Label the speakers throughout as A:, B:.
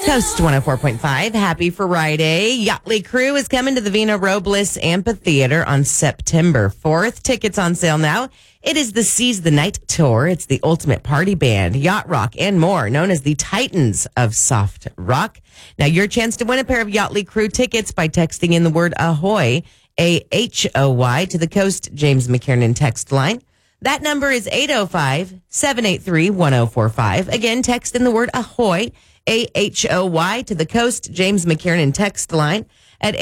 A: Coast 104.5. Happy Friday. Yachtly Crew is coming to the Vina Robles Amphitheater on September 4th. Tickets on sale now. It is the Seize the Night Tour. It's the ultimate party band, yacht rock, and more, known as the Titans of Soft Rock. Now, your chance to win a pair of Yachtly Crew tickets by texting in the word AHOY, AHOY, to the Coast James McKiernan text line. That number is 805-783-1045. Again, text in the word AHOY, AHOY, to the Coast James McKiernan text line at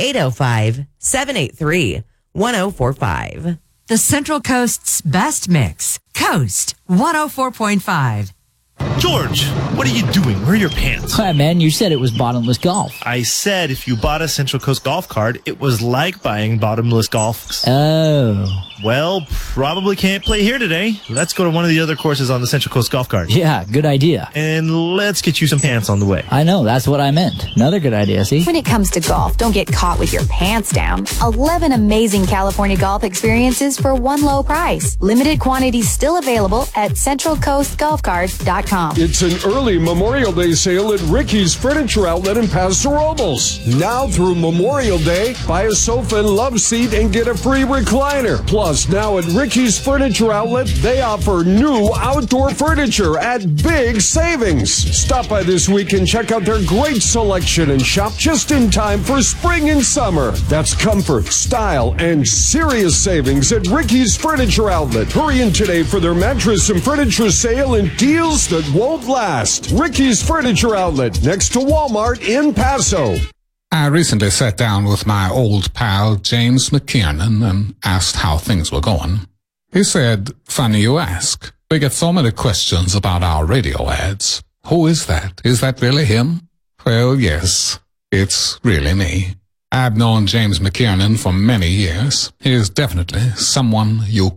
A: 805-783-1045.
B: The Central Coast's best mix. Coast 104.5.
C: George, what are you doing? Where are your pants?
D: Hi, man, you said it was bottomless golf.
C: I said if you bought a Central Coast golf card, it was like buying bottomless golf.
D: Oh.
C: Well, probably can't play here today. Let's go to one of the other courses on the Central Coast golf card.
D: Yeah, good idea.
C: And let's get you some pants on the way.
D: I know, that's what I meant. Another good idea, see?
E: When it comes to golf, don't get caught with your pants down. 11 amazing California golf experiences for one low price. Limited quantities still available at centralcoastgolfcards.com.
F: It's an early Memorial Day sale at Ricky's Furniture Outlet in Paso Robles. Now through Memorial Day, buy a sofa and love seat and get a free recliner. Plus, now at Ricky's Furniture Outlet, they offer new outdoor furniture at big savings. Stop by this week and check out their great selection and shop just in time for spring and summer. That's comfort, style, and serious savings at Ricky's Furniture Outlet. Hurry in today for their mattress and furniture sale and deals that won't last. Ricky's Furniture Outlet, next to Walmart in Paso.
G: I recently sat down with my old pal James McKiernan and asked how things were going. He said, "Funny you ask. We get so many questions about our radio ads. Who is that? Is that really him?" Well, yes, it's really me. I've known James McKiernan for many years. He is definitely someone you